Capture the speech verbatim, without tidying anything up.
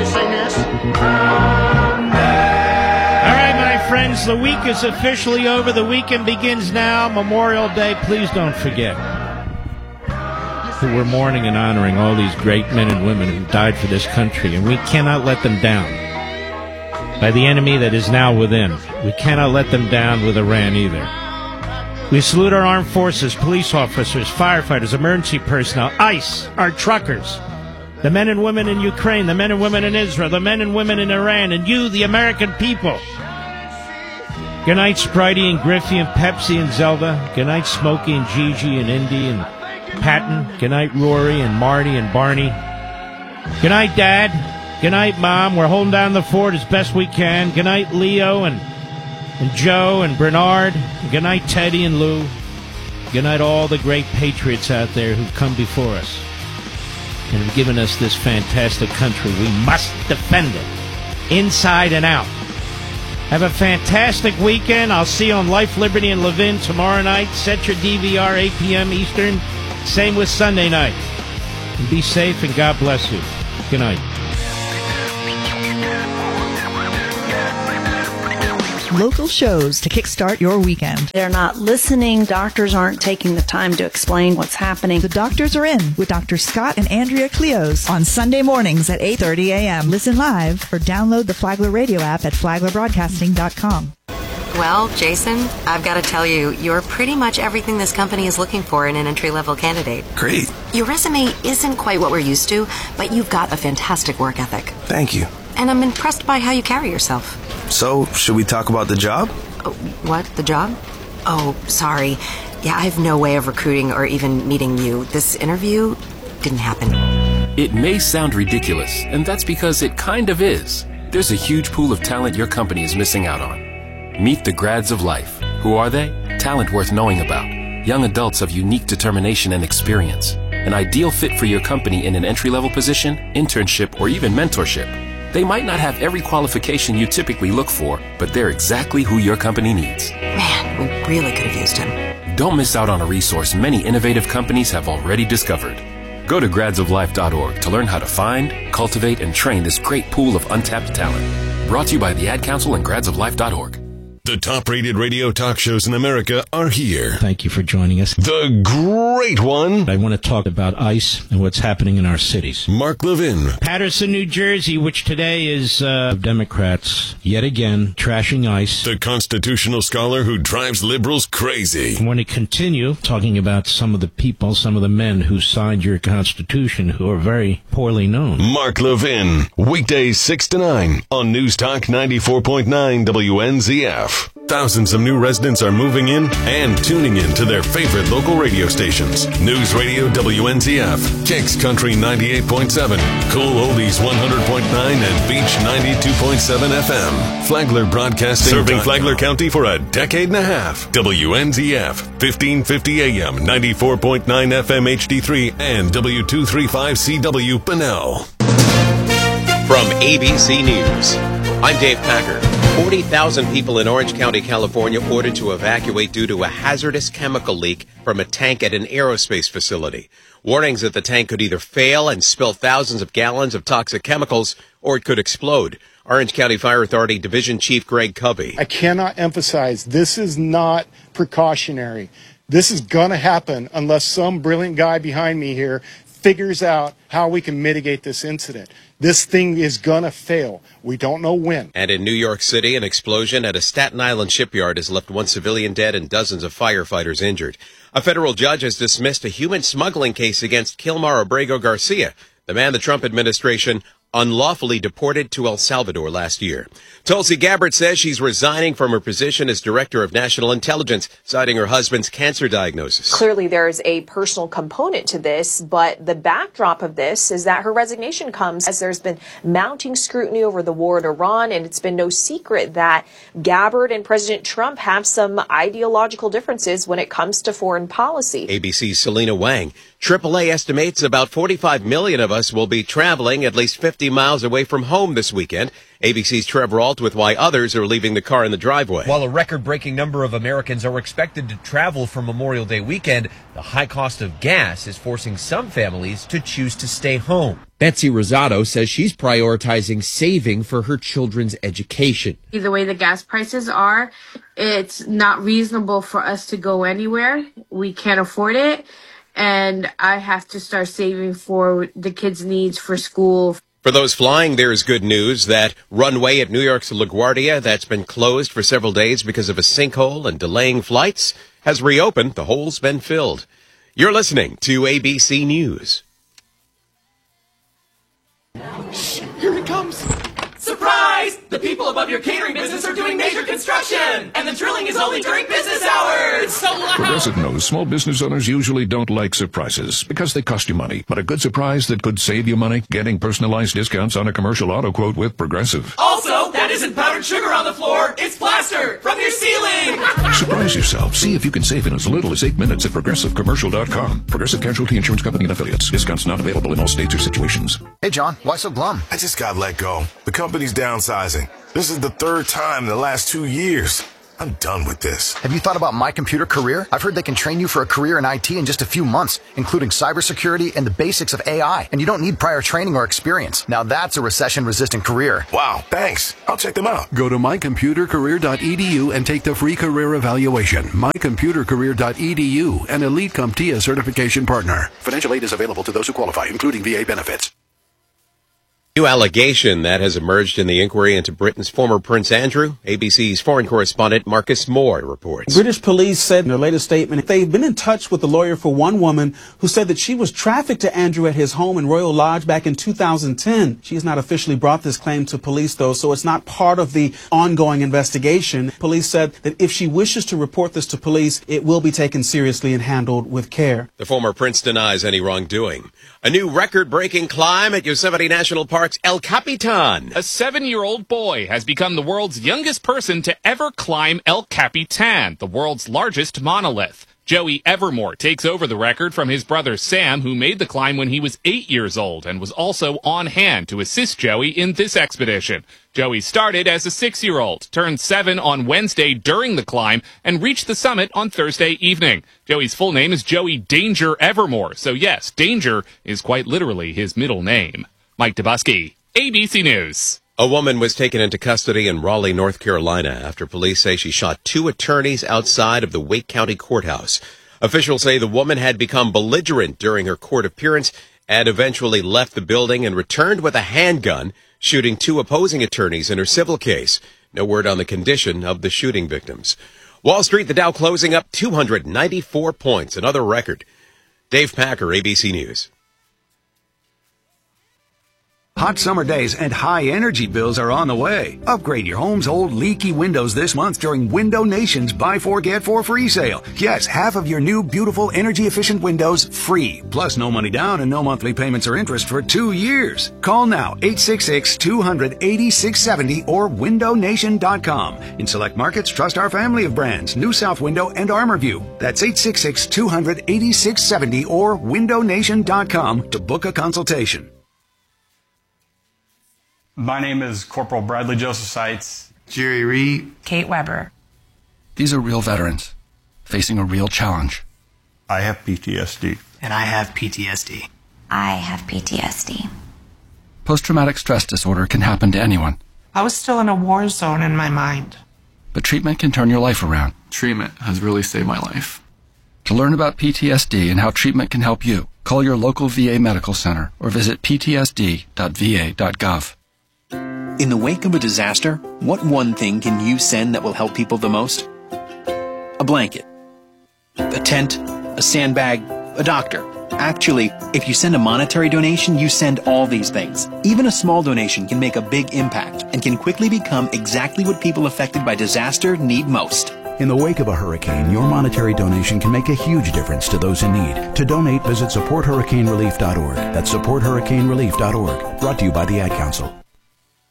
sing this? All right, my friends, the week is officially over. The weekend begins now. Memorial Day. Please don't forget that we're mourning and honoring all these great men and women who died for this country, and we cannot let them down by the enemy that is now within. We cannot let them down with Iran either. We salute our armed forces, police officers, firefighters, emergency personnel, ICE, our truckers, the men and women in Ukraine, the men and women in Israel, the men and women in Iran, and you, the American people. Good night, Spritey and Griffey and Pepsi and Zelda. Good night, Smokey and Gigi and Indy and Patton. Good night, Rory and Marty and Barney. Good night, Dad. Good night, Mom. We're holding down the fort as best we can. Good night, Leo and and Joe and Bernard. Good night, Teddy and Lou. Good night, all the great patriots out there who've come before us and have given us this fantastic country. We must defend it, inside and out. Have a fantastic weekend. I'll see you on Life, Liberty, and Levin tomorrow night. Set your D V R, eight p.m. Eastern. Same with Sunday night. And be safe, and God bless you. Good night. Local shows to kickstart your weekend. They're not listening. Doctors aren't taking the time to explain what's happening. The Doctors Are In with Doctor Scott and Andrea Cleos on Sunday mornings at eight thirty a.m. Listen live or download the Flagler Radio app at flagler broadcasting dot com. Well, Jason, I've got to tell you, you're pretty much everything this company is looking for in an entry-level candidate. Great. Your resume isn't quite what we're used to, but you've got a fantastic work ethic. Thank you. And I'm impressed by how you carry yourself. So, should we talk about the job? Oh, what? The job? Oh, sorry. Yeah, I have no way of recruiting or even meeting you. This interview didn't happen. It may sound ridiculous, and that's because it kind of is. There's a huge pool of talent your company is missing out on. Meet the grads of life. Who are they? Talent worth knowing about. Young adults of unique determination and experience. An ideal fit for your company in an entry-level position, internship, or even mentorship. They might not have every qualification you typically look for, but they're exactly who your company needs. Man, we really could have used him. Don't miss out on a resource many innovative companies have already discovered. Go to grads of life dot org to learn how to find, cultivate, and train this great pool of untapped talent. Brought to you by the Ad Council and grads of life dot org. The top-rated radio talk shows in America are here. Thank you for joining us. The great one. I want to talk about ICE and what's happening in our cities. Mark Levin. Patterson, New Jersey, which today is uh, Democrats, yet again, trashing ICE. The constitutional scholar who drives liberals crazy. I want to continue talking about some of the people, some of the men who signed your Constitution who are very poorly known. Mark Levin. Weekdays six to nine on News Talk ninety-four point nine W N Z F. Thousands of new residents are moving in and tuning in to their favorite local radio stations. News Radio W N Z F, Kicks Country ninety-eight point seven, Cool Oldies one hundred point nine, and Beach ninety-two point seven F M. Flagler Broadcasting. Serving Flagler County for a decade and a half. W N Z F, fifteen fifty A M, ninety-four point nine F M H D three, and W two thirty-five C W Bunnell. From A B C News, I'm Dave Packard. forty thousand people in Orange County, California ordered to evacuate due to a hazardous chemical leak from a tank at an aerospace facility. Warnings that the tank could either fail and spill thousands of gallons of toxic chemicals, or it could explode. Orange County Fire Authority Division Chief Greg Covey. I cannot emphasize, this is not precautionary. This is going to happen unless some brilliant guy behind me here figures out how we can mitigate this incident. This thing is going to fail. We don't know when. And in New York City, an explosion at a Staten Island shipyard has left one civilian dead and dozens of firefighters injured. A federal judge has dismissed a human smuggling case against Kilmar Abrego Garcia, the man the Trump administration unlawfully deported to El Salvador last year. Tulsi Gabbard says she's resigning from her position as Director of National Intelligence, citing her husband's cancer diagnosis. Clearly, there's a personal component to this, but the backdrop of this is that her resignation comes as there's been mounting scrutiny over the war in Iran, and it's been no secret that Gabbard and President Trump have some ideological differences when it comes to foreign policy. A B C's Selena Wang. triple A estimates about forty-five million of us will be traveling at least fifty fifty miles away from home this weekend. A B C's Trevor Ault with why others are leaving the car in the driveway. While a record-breaking number of Americans are expected to travel for Memorial Day weekend, the high cost of gas is forcing some families to choose to stay home. Betsy Rosado says she's prioritizing saving for her children's education. The way the gas prices are, it's not reasonable for us to go anywhere. We can't afford it, and I have to start saving for the kids' needs for school. For those flying, there is good news. That runway at New York's LaGuardia that's been closed for several days because of a sinkhole and delaying flights has reopened. The hole's been filled. You're listening to A B C News. Shh, here it comes. Surprise! The people above your catering business are doing major construction, and the drilling is only during business hours. It's so loud. Progressive knows small business owners usually don't like surprises because they cost you money. But a good surprise that could save you money, getting personalized discounts on a commercial auto quote with Progressive. Also, that isn't powdered sugar on the floor. It's plaster from your ceiling. Surprise yourself. See if you can save in as little as eight minutes at progressive commercial dot com. Progressive Casualty Insurance Company and Affiliates. Discounts not available in all states or situations. Hey, John, why so glum? I just got let go. The company's downsizing. This is the third time in the last two years. I'm done with this. Have you thought about My Computer Career? I've heard they can train you for a career in I T in just a few months, including cybersecurity and the basics of A I. And you don't need prior training or experience. Now that's a recession-resistant career. Wow, thanks. I'll check them out. Go to my computer career dot e d u and take the free career evaluation. my computer career dot e d u, an Elite CompTIA certification partner. Financial aid is available to those who qualify, including V A benefits. New allegation that has emerged in the inquiry into Britain's former Prince Andrew. A B C's foreign correspondent Marcus Moore reports. British police said in their latest statement they've been in touch with the lawyer for one woman who said that she was trafficked to Andrew at his home in Royal Lodge back in two thousand ten. She has not officially brought this claim to police, though, so it's not part of the ongoing investigation. Police said that if she wishes to report this to police, it will be taken seriously and handled with care. The former prince denies any wrongdoing. A new record-breaking climb at Yosemite National Park's El Capitan. A seven-year-old boy has become the world's youngest person to ever climb El Capitan, the world's largest monolith. Joey Evermore takes over the record from his brother Sam, who made the climb when he was eight years old and was also on hand to assist Joey in this expedition. Joey started as a six-year-old, turned seven on Wednesday during the climb, and reached the summit on Thursday evening. Joey's full name is Joey Danger Evermore, so yes, Danger is quite literally his middle name. Mike Dubusky, A B C News. A woman was taken into custody in Raleigh, North Carolina, after police say she shot two attorneys outside of the Wake County Courthouse. Officials say the woman had become belligerent during her court appearance and eventually left the building and returned with a handgun, shooting two opposing attorneys in her civil case. No word on the condition of the shooting victims. Wall Street, the Dow closing up two hundred ninety-four points, another record. Dave Packer, A B C News. Hot summer days and high energy bills are on the way. Upgrade your home's old leaky windows this month during Window Nation's Buy Four Get Four free sale. Yes, half of your new beautiful energy efficient windows free. Plus no money down and no monthly payments or interest for two years. Call now eight six six, two hundred, eighty-six seventy or window nation dot com. In select markets, trust our family of brands, New South Window and ArmorView. That's eight six six, two hundred, eighty-six seventy or window nation dot com to book a consultation. My name is Corporal Bradley Joseph Seitz. Jerry Reed. Kate Weber. These are real veterans facing a real challenge. I have P T S D. And I have P T S D. I have P T S D. Post-traumatic stress disorder can happen to anyone. I was still in a war zone in my mind. But treatment can turn your life around. Treatment has really saved my life. To learn about P T S D and how treatment can help you, call your local V A medical center or visit p t s d dot v a dot gov. In the wake of a disaster, what one thing can you send that will help people the most? A blanket, a tent, a sandbag, a doctor. Actually, if you send a monetary donation, you send all these things. Even a small donation can make a big impact and can quickly become exactly what people affected by disaster need most. In the wake of a hurricane, your monetary donation can make a huge difference to those in need. To donate, visit support hurricane relief dot org. That's support hurricane relief dot org. Brought to you by the Ad Council.